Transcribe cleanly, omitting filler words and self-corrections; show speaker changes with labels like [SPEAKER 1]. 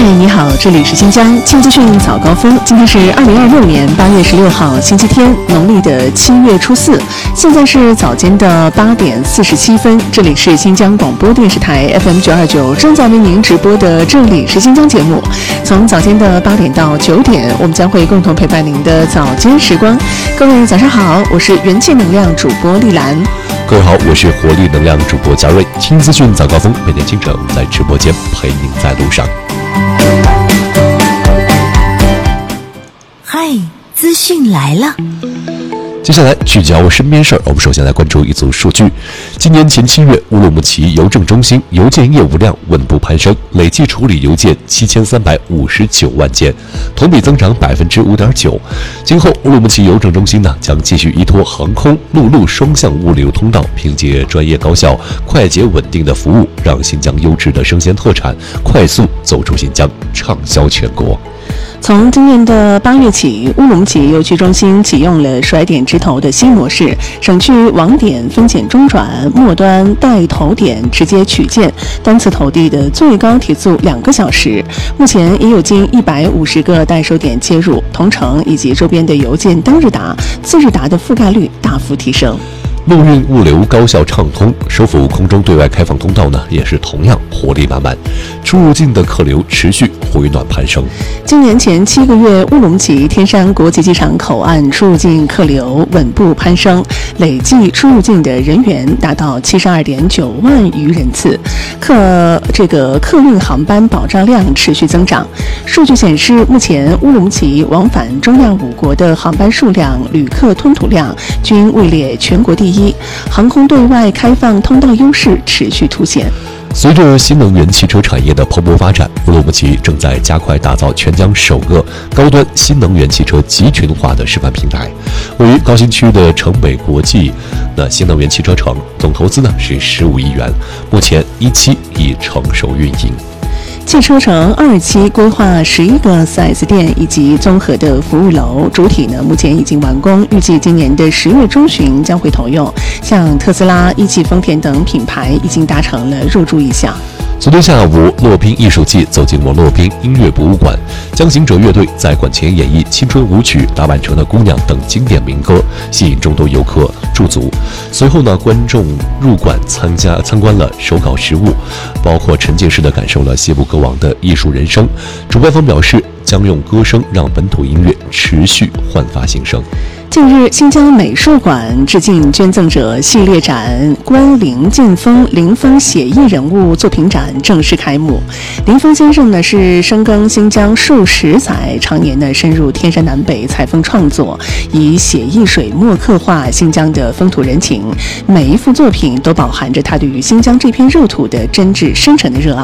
[SPEAKER 1] 你好，这里是新疆新资讯早高峰。今天是2026年8月16号，星期天，农历的7月初4。现在是早间的8点47分，这里是新疆广播电视台 FM 929，正在为您直播的这里是新疆节目。从早间的8点到9点，我们将会共同陪伴您的早间时光。各位早上好，我是元气能量主播丽兰。
[SPEAKER 2] 各位好，我是活力能量主播嘉瑞。新资讯早高峰，每天清晨我们在直播间陪您在路上。
[SPEAKER 3] 嗨，资讯来了。
[SPEAKER 2] 接下来聚焦身边事儿，我们首先来关注一组数据。今年前7月，乌鲁木齐邮政中心邮件业务量稳步攀升，累计处理邮件7359万件，同比增长5.9%。今后，乌鲁木齐邮政中心将继续依托航空、陆路双向物流通道，凭借专业高效、快捷稳定的服务，让新疆优质的生鲜特产快速走出新疆，畅销全国。
[SPEAKER 1] 从今年的8月起，乌鲁木齐邮局中心启用了甩点直投的新模式，省去网点分拣中转，末端带投点直接取件，单次投递的最高提速2个小时。目前已有近150个代收点接入，同城以及周边的邮件当日达、次日达的覆盖率大幅提升。
[SPEAKER 2] 陆运物流高效畅通，首府空中对外开放通道也是同样活力满满，出入境的客流持续回暖攀升。
[SPEAKER 1] 今年前7个月，乌鲁木齐天山国际机场口岸出入境客流稳步攀升，累计出入境的人员达到72.9万余人次，客运航班保障量持续增长。数据显示，目前乌鲁木齐往返中亚5国的航班数量、旅客吞吐量均位列全国第一，航空对外开放通道优势持续凸显。
[SPEAKER 2] 随着新能源汽车产业的蓬勃发展，乌鲁木齐正在加快打造全疆首个高端新能源汽车集群化的示范平台。位于高新区的城北国际新能源汽车城，总投资是15亿元，目前1期已成熟运营。
[SPEAKER 1] 汽车城2期规划11个 4S 店以及综合的服务楼，主体目前已经完工，预计今年的10月中旬将会投用。像特斯拉、一汽丰田等品牌已经达成了入驻意向。
[SPEAKER 2] 昨天下午，洛宾艺术季走进了洛宾音乐博物馆，江行者乐队在馆前演绎青春舞曲、大阪城的姑娘等经典民歌，吸引众多游客驻足。随后观众入馆参观了手稿实物，包括沉浸式的感受了谢幕歌王的艺术人生。主办方表示，将用歌声让本土音乐持续焕发新生。
[SPEAKER 1] 近日，新疆美术馆致敬捐赠者系列展“观林剑锋林峰写意人物”作品展正式开幕。林峰先生是深耕新疆数十载，常年深入天山南北采风创作，以写意水墨刻画新疆的风土人情。每一幅作品都饱含着他对于新疆这片热土的真挚深沉的热爱。